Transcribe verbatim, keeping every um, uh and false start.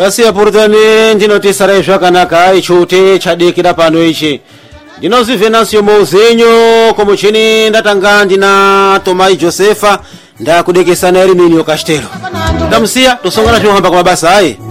basi apurutani ndinotisara zvakanaka ichote chadekera pano ichi ndinozi Venancio Mouzinho komuchini ndatanga ndina Tomai Josefa ndakudekesana Herminio Castelo ndamusiya tosongana zvinohamba kwa mabasa ayi.